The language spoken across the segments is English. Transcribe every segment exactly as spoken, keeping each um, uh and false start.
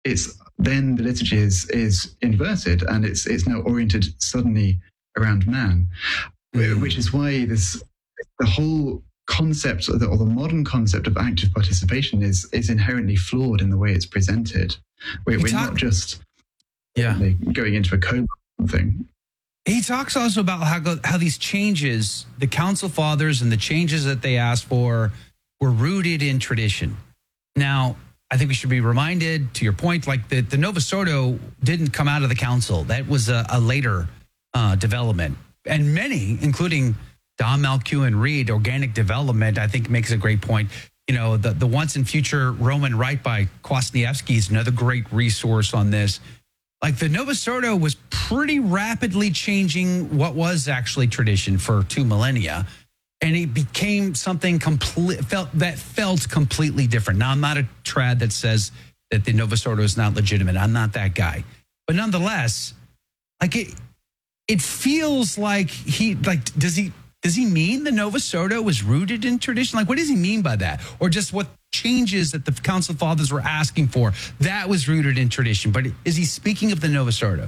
it's then the liturgy is is inverted, and it's it's now oriented suddenly around man, mm. which is why this the whole concept or the, or the modern concept of active participation is is inherently flawed in the way it's presented. We're, we're talk- not just yeah going into a coma thing. He talks also about how how these changes, the Council Fathers and the changes that they asked for, were rooted in tradition. Now, I think we should be reminded, to your point, like the, the Novus Ordo didn't come out of the council. That was a, a later uh, development. And many, including Don Malkiu Reed, Organic Development, I think makes a great point. You know, the, the Once and Future Roman Rite by Kwasniewski is another great resource on this. Like the Novus Ordo was pretty rapidly changing what was actually tradition for two millennia. And it became something complete, felt that felt completely different. Now, I'm not a trad that says that the Novus Ordo is not legitimate. I'm not that guy. But nonetheless, like it, it feels like he, like, does he, does he mean the Novus Ordo was rooted in tradition? Like, what does he mean by that? Or just what changes that the Council Fathers were asking for, that was rooted in tradition? But is he speaking of the Novus Ordo?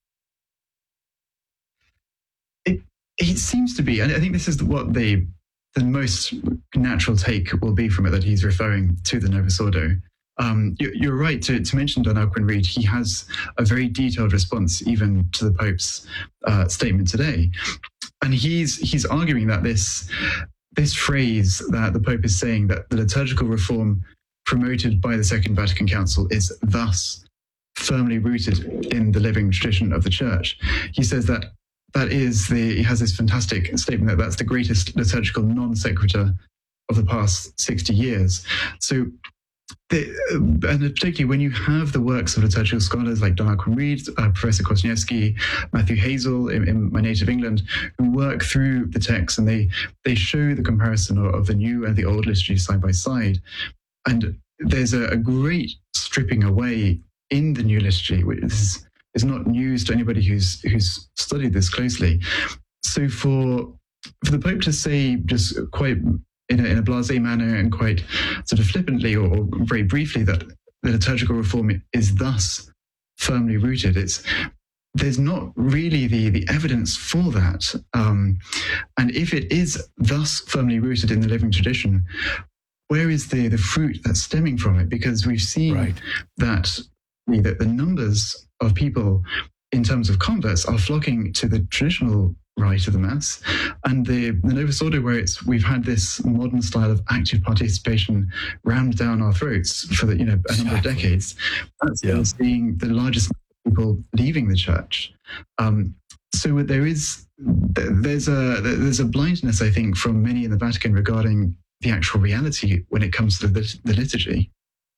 It seems to be, and I think this is what the the most natural take will be from it, that he's referring to the Novus Ordo. Um, you, you're right to, to mention Don Alcuin Reid. He has a very detailed response even to the Pope's uh, statement today, and he's he's arguing that this this phrase that the Pope is saying, that the liturgical reform promoted by the Second Vatican Council is thus firmly rooted in the living tradition of the Church. He says that That is the, he has this fantastic statement that that's the greatest liturgical non sequitur of the past sixty years. So, the, and particularly when you have the works of liturgical scholars like Don Alcuin Reid, uh, Professor Kwasniewski, Matthew Hazel in, in my native England, who work through the text and they they show the comparison of, of the new and the old liturgy side by side. And there's a, a great stripping away in the new liturgy, which is is not news to anybody who's who's studied this closely. So for for the Pope to say just quite in a, in a blasé manner and quite sort of flippantly or, or very briefly that the liturgical reform is thus firmly rooted, it's there's not really the the evidence for that. Um, and if it is thus firmly rooted in the living tradition, where is the the fruit that's stemming from it? Because we've seen right. that the, the numbers of people in terms of converts are flocking to the traditional rite of the Mass, and the, the Novus Ordo, where it's we've had this modern style of active participation rammed down our throats for the, you know a number exactly. of decades. That's yeah. seeing the largest people leaving the Church. Um, so there is there's a there's a blindness, I think, from many in the Vatican regarding the actual reality when it comes to the, the liturgy.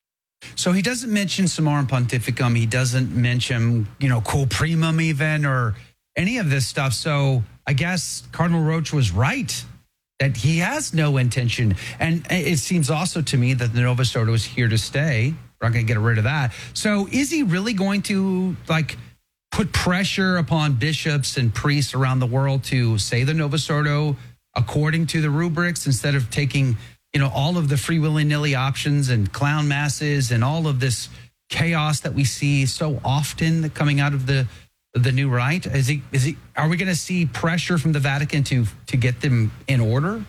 So he doesn't mention Summorum Pontificum. He doesn't mention, you know, Quo Primum even, or any of this stuff. So I guess Cardinal Roche was right that he has no intention. And it seems also to me that the Novus Ordo is here to stay. We're not going to get rid of that. So is he really going to, like, put pressure upon bishops and priests around the world to say the Novus Ordo according to the rubrics, instead of taking, you know, all of the free willy-nilly options and clown masses and all of this chaos that we see so often coming out of the the new rite? Is he, is he, are we going to see pressure from the Vatican to to get them in order?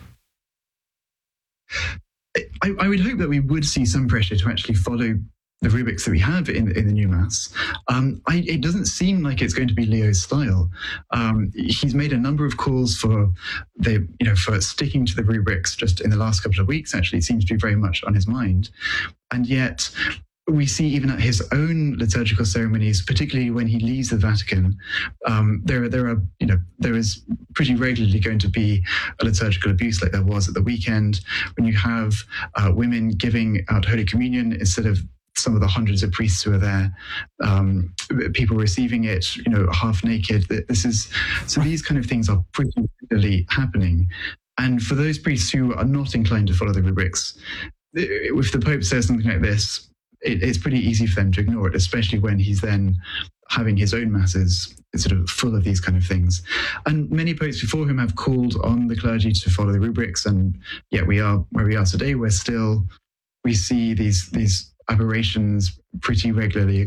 I, I would hope that we would see some pressure to actually follow the rubrics that we have in, in the new Mass. Um, I, it doesn't seem like it's going to be Leo's style. Um, he's made a number of calls for the, you know, for sticking to the rubrics just in the last couple of weeks. Actually, it seems to be very much on his mind. And yet we see even at his own liturgical ceremonies, particularly when he leaves the Vatican, um, there, there are, you know, there is pretty regularly going to be a liturgical abuse, like there was at the weekend, when you have uh, women giving out Holy Communion instead of some of the hundreds of priests who are there, um, people receiving it, you know, half naked. This is, so these kind of things are pretty regularly happening. And for those priests who are not inclined to follow the rubrics, if the Pope says something like this, it, it's pretty easy for them to ignore it, especially when he's then having his own masses sort of full of these kind of things. And many popes before him have called on the clergy to follow the rubrics, and yet we are where we are today. We're still, we see these these aberrations pretty regularly